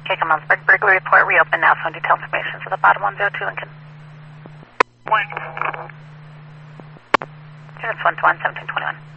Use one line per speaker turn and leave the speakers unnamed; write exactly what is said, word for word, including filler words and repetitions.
Okay, come on, burglary report reopen now, phone detail information for the bottom one zero two Lincoln.
Point.
Units one to one, seventeen twenty-one.